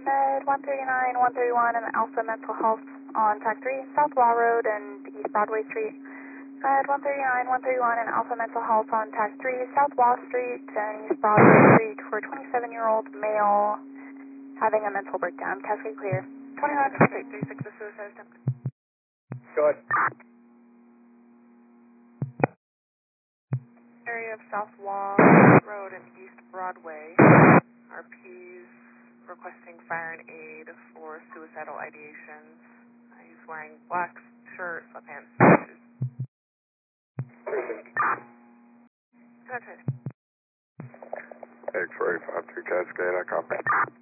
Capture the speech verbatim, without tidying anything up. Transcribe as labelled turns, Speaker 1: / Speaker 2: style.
Speaker 1: Med one thirty-nine, one thirty-one, and Alpha Mental Health on Tag three, South Wall Road and East Broadway Street. Med one thirty-nine, one thirty-one, and Alpha Mental Health on Tag three, South Wall Street and East Broadway Street for a twenty-seven-year-old male having a mental breakdown. Cascade clear. twenty-nine,
Speaker 2: eight three six, the suicide attempt.
Speaker 3: Go ahead.
Speaker 2: Area of South Wall Road and East Broadway. R P's requesting fire and aid for suicidal ideations. Uh, he's wearing black shirt, sweatpants, shoes. Can I try?
Speaker 4: X-ray five two Cascade, I copy.